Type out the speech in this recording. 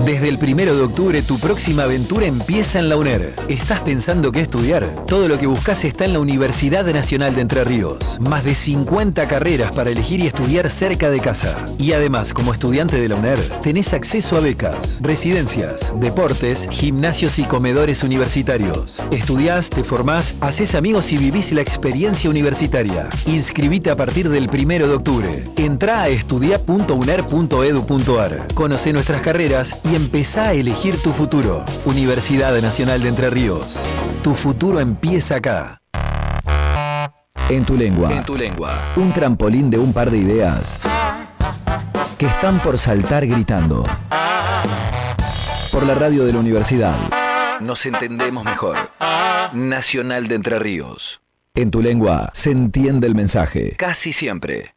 Desde el 1 de octubre tu próxima aventura empieza en la UNER. ¿Estás pensando qué estudiar? Todo lo que buscas está en la Universidad Nacional de Entre Ríos. Más de 50 carreras para elegir y estudiar cerca de casa. Y además, como estudiante de la UNER, tenés acceso a becas, residencias, deportes, gimnasios y comedores universitarios. Estudiás, te formás, haces amigos y vivís la experiencia universitaria. Inscribite a partir del 1 de octubre. Entrá a estudia.uner.edu.ar. Conocé nuestras carreras y empezá a elegir tu futuro. Universidad Nacional de Entre Ríos. Tu futuro empieza acá. En tu lengua. En tu lengua. Un trampolín de un par de ideas que están por saltar gritando. Por la radio de la universidad. Nos entendemos mejor. Nacional de Entre Ríos. En tu lengua se entiende el mensaje. Casi siempre.